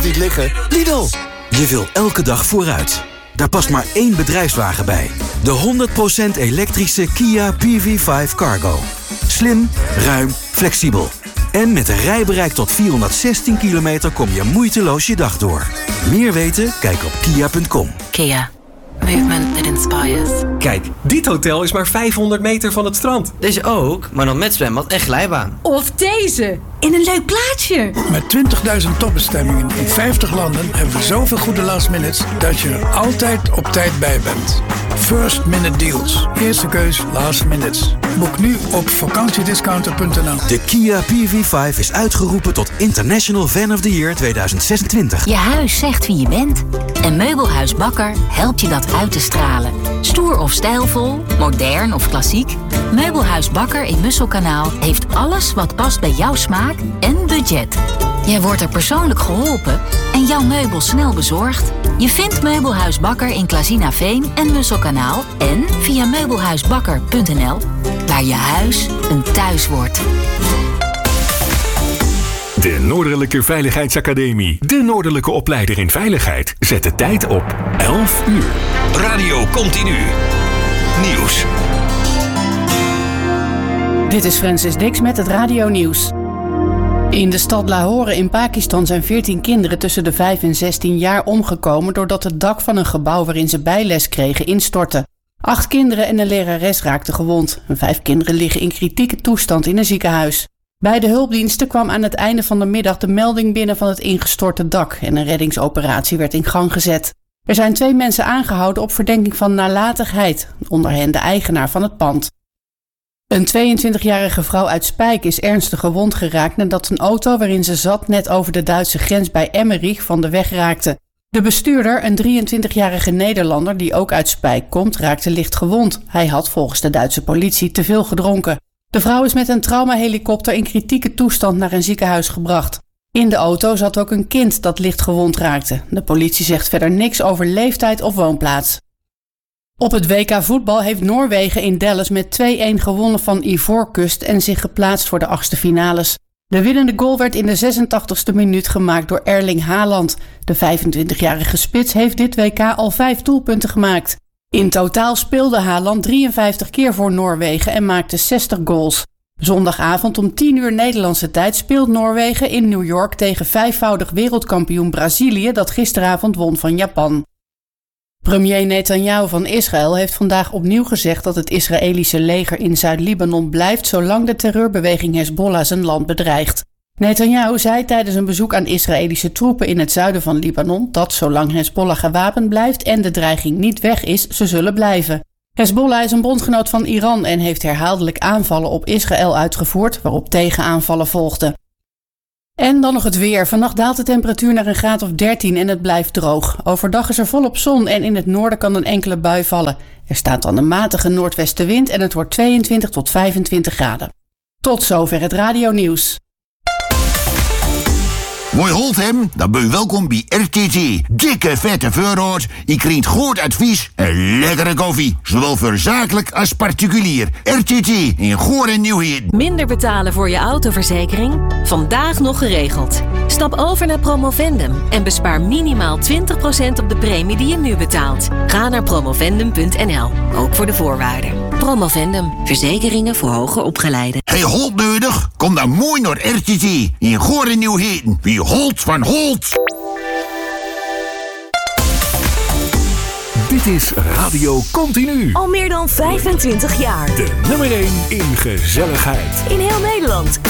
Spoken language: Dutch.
Niet liggen. Lidl. Je wil elke dag vooruit. Daar past maar één bedrijfswagen bij. De 100% elektrische Kia PV5 Cargo. Slim, ruim, flexibel. En met een rijbereik tot 416 kilometer kom je moeiteloos je dag door. Meer weten? Kijk op kia.com. Kia. Movement that inspires. Kijk, dit hotel is maar 500 meter van het strand. Deze ook, maar dan met zwembad en glijbaan. Of deze, in een leuk plaatsje. Met 20.000 topbestemmingen in 50 landen hebben we zoveel goede last minutes dat je er altijd op tijd bij bent. First minute deals. Eerste keus last minutes. Boek nu op vakantiediscounter.nl. De Kia PV5 is uitgeroepen tot International Van of the Year 2026. Je huis zegt wie je bent. En Meubelhuis Bakker helpt je dat uit te stralen. Stoer of stijlvol, modern of klassiek. Meubelhuis Bakker in Musselkanaal heeft alles wat past bij jouw smaak en budget. Jij wordt er persoonlijk geholpen en jouw meubel snel bezorgd. Je vindt Meubelhuis Bakker in Klazinaveen en Musselkanaal en via meubelhuisbakker.nl, waar je huis een thuis wordt. De Noordelijke Veiligheidsacademie. De Noordelijke opleider in veiligheid. Zet de tijd op 11 uur. Radio Continu. Nieuws. Dit is Francis Dix met het Radio Nieuws. In de stad Lahore in Pakistan zijn 14 kinderen tussen de 5 en 16 jaar omgekomen doordat het dak van een gebouw waarin ze bijles kregen instortte. 8 kinderen en een lerares raakten gewond. 5 kinderen liggen in kritieke toestand in een ziekenhuis. Bij de hulpdiensten kwam aan het einde van de middag de melding binnen van het ingestorte dak en een reddingsoperatie werd in gang gezet. Er zijn 2 mensen aangehouden op verdenking van nalatigheid, onder hen de eigenaar van het pand. Een 22-jarige vrouw uit Spijk is ernstig gewond geraakt nadat een auto waarin ze zat net over de Duitse grens bij Emmerich van de weg raakte. De bestuurder, een 23-jarige Nederlander die ook uit Spijk komt, raakte licht gewond. Hij had volgens de Duitse politie te veel gedronken. De vrouw is met een traumahelikopter in kritieke toestand naar een ziekenhuis gebracht. In de auto zat ook een kind dat licht gewond raakte. De politie zegt verder niks over leeftijd of woonplaats. Op het WK voetbal heeft Noorwegen in Dallas met 2-1 gewonnen van Ivoorkust en zich geplaatst voor de 8e finales. De winnende goal werd in de 86e minuut gemaakt door Erling Haaland. De 25-jarige spits heeft dit WK al 5 doelpunten gemaakt. In totaal speelde Haaland 53 keer voor Noorwegen en maakte 60 goals. Zondagavond om 10 uur Nederlandse tijd speelt Noorwegen in New York tegen 5-voudig wereldkampioen Brazilië dat gisteravond won van Japan. Premier Netanyahu van Israël heeft vandaag opnieuw gezegd dat het Israëlische leger in Zuid-Libanon blijft zolang de terreurbeweging Hezbollah zijn land bedreigt. Netanyahu zei tijdens een bezoek aan Israëlische troepen in het zuiden van Libanon dat zolang Hezbollah gewapend blijft en de dreiging niet weg is, ze zullen blijven. Hezbollah is een bondgenoot van Iran en heeft herhaaldelijk aanvallen op Israël uitgevoerd, waarop tegenaanvallen volgden. En dan nog het weer. Vannacht daalt de temperatuur naar een graad of 13 en het blijft droog. Overdag is er volop zon en in het noorden kan een enkele bui vallen. Er staat dan een matige noordwestenwind en het wordt 22 tot 25 graden. Tot zover het radionieuws. Mooi holt hem, dan ben je welkom bij RTT. Dikke vette voorraad, je krijgt goed advies en lekkere koffie. Zowel voor zakelijk als particulier. RTT in Goor en Nieuwheden. Minder betalen voor je autoverzekering? Vandaag nog geregeld. Stap over naar Promovendum en bespaar minimaal 20% op de premie die je nu betaalt. Ga naar promovendum.nl, ook voor de voorwaarden. Promovendum, verzekeringen voor hoger opgeleiden. Hey, Holt nodig? Kom dan mooi naar RTT in Goor en Nieuwheden. Wie Holt van Holt. Dit is Radio Continu. Al meer dan 25 jaar. De nummer 1 in gezelligheid. In heel Nederland